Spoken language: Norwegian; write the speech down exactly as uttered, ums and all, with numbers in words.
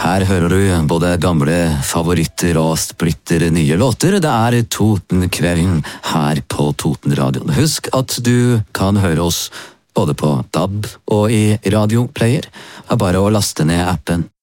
Her hører du både gamle favoritter og splitter nye låter. Det er Totenkvelden her på Totenradioen. Husk at du kan høre oss både på D A B og i radioplayer. Det er bare å laste ned appen.